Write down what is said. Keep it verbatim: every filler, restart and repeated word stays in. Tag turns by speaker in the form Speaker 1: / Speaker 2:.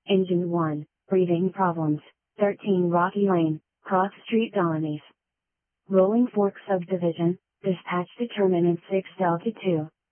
Speaker 1: Engine one, breathing problems, thirteen Rocky Lane, Cross Street Colonies. Rolling Fork Subdivision, dispatch determinant six Delta two.